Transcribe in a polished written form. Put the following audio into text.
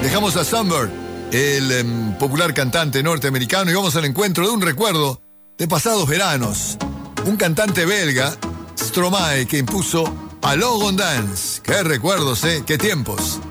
Dejamos a Sunbird, el popular cantante norteamericano, y vamos al encuentro de un recuerdo de pasados veranos. Un cantante belga, Stromae, que impuso a Logon Dance. ¡Qué recuerdos, qué tiempos!